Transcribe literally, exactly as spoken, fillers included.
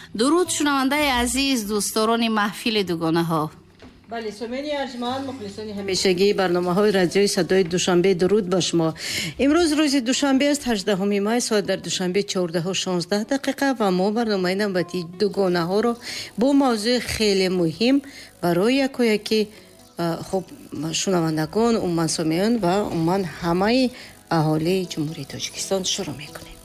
дуруд шунавандаи азиз, дӯстдорони маҳфили дугонаҳо. бале, сомиёни арҷманд, мухлисони ҳамешагии барномаҳои радиои садои душанбе, дуруд ба шумо. имрӯз рӯзи душанбе аст, ҳаждаҳуми май, соат дар душанбе чордаҳу шонздаҳ дақиқа ва мо барномаи навбатии дугонаҳоро бо мавзӯи хеле муҳим барои якояки хуб шунавандагон, умуман сомиён ва умуман ҳамаи аҳолии ҷумҳурии Тоҷикистон шурӯъ мекунем.